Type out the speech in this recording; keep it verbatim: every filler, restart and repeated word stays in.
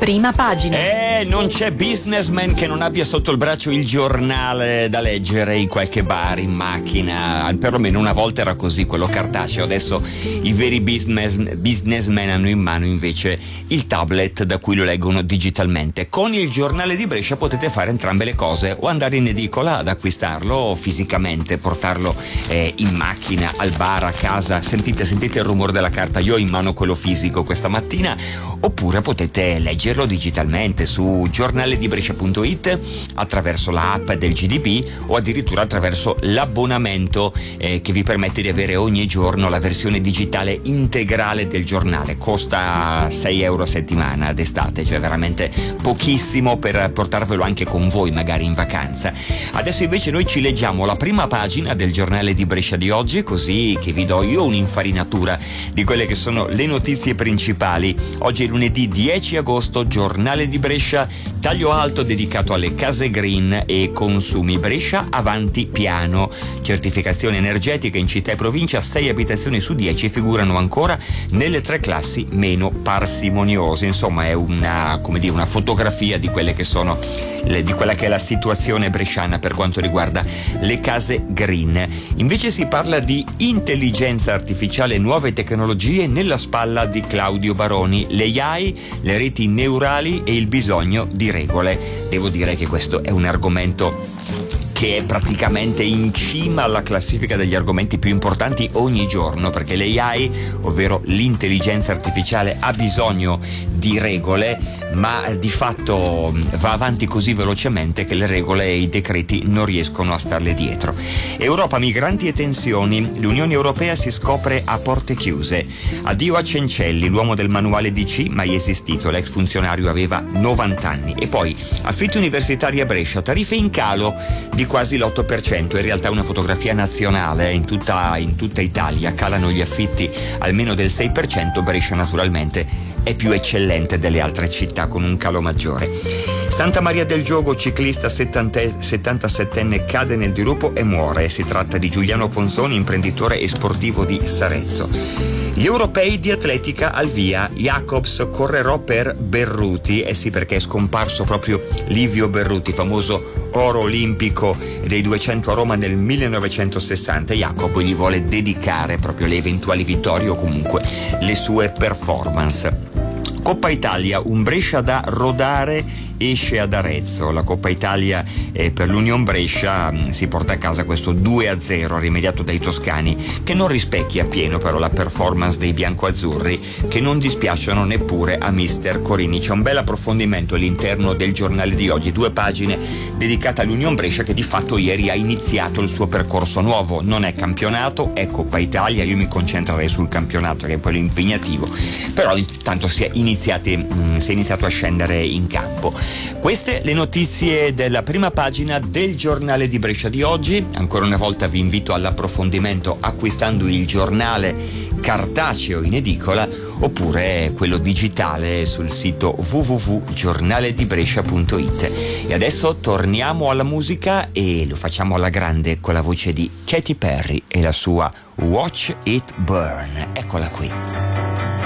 Prima pagina. Eh, non c'è businessman che non abbia sotto il braccio il giornale da leggere in qualche bar, in macchina. Perlomeno una volta era così, quello cartaceo. Adesso i veri business, businessmen hanno in mano invece il tablet da cui lo leggono digitalmente. Con il giornale di Brescia potete fare entrambe le cose, o andare in edicola ad acquistarlo fisicamente, portarlo eh, in macchina, al bar, a casa. Sentite, sentite il rumore della carta, io ho in mano quello fisico questa mattina. Oppure potete leggerlo digitalmente su giornale di brescia punto it, attraverso l'app del G D P o addirittura attraverso l'abbonamento eh, che vi permette di avere ogni giorno la versione digitale integrale del giornale. Costa sei euro a settimana d'estate, cioè veramente pochissimo per portarvelo anche con voi magari in vacanza. Adesso invece noi ci leggiamo la prima pagina del giornale di Brescia di oggi, così che vi do io un'infarinatura di quelle che sono le notizie principali. Oggi è lunedì dieci agosto, giornale di Brescia, taglio alto dedicato alle case green e consumi. Brescia avanti piano, certificazione energetica in città e provincia, sei abitazioni su dieci figurano ancora nelle tre classi meno parsimoniose. Insomma è una, come dire, una fotografia di quelle che sono le, di quella che è la situazione bresciana per quanto riguarda le case green. Invece si parla di intelligenza artificiale e nuove tecnologie nella spalla di Claudio Baroni, l'A I, le reti neurali e il bisogno di regole. Devo dire che questo è un argomento che è praticamente in cima alla classifica degli argomenti più importanti ogni giorno, perché l'A I, ovvero l'intelligenza artificiale, ha bisogno di regole, ma di fatto va avanti così velocemente che le regole e i decreti non riescono a starle dietro. Europa, migranti e tensioni. L'Unione Europea si scopre a porte chiuse. Addio a Cencelli, l'uomo del manuale D C mai esistito. L'ex funzionario aveva novanta anni. E poi affitti universitari a Brescia, tariffe in calo di quasi l'otto per cento. In realtà è una fotografia nazionale, in tutta, in tutta Italia calano gli affitti almeno del sei per cento. Brescia naturalmente è più eccellente delle altre città con un calo maggiore. Santa Maria del Giogo, ciclista settantasettenne cade nel dirupo e muore. Si tratta di Giuliano Ponzoni, imprenditore e sportivo di Sarezzo. Gli europei di atletica al via. Jacobs correrò per Berruti. Eh sì, perché è scomparso proprio Livio Berruti, famoso oro olimpico dei duecento a Roma nel millenovecentosessanta. Jacopo gli vuole dedicare proprio le eventuali vittorie o comunque le sue performance. Coppa Italia, un Brescia da rodare esce ad Arezzo. La Coppa Italia eh, per l'Union Brescia mh, si porta a casa questo due a zero rimediato dai toscani, che non rispecchia appieno però la performance dei biancoazzurri, che non dispiacciono neppure a mister Corini. C'è un bel approfondimento all'interno del giornale di oggi, due pagine dedicate all'Union Brescia, che di fatto ieri ha iniziato il suo percorso nuovo. Non è campionato, è Coppa Italia. Io mi concentrerei sul campionato, che è quello impegnativo, però intanto si è, iniziati, mh, si è iniziato a scendere in campo. Queste le notizie della prima pagina del giornale di Brescia di oggi. Ancora una volta vi invito all'approfondimento acquistando il giornale cartaceo in edicola oppure quello digitale sul sito w w w punto giornale di brescia punto it. E adesso torniamo alla musica e lo facciamo alla grande con la voce di Katy Perry e la sua Watch It Burn. Eccola qui.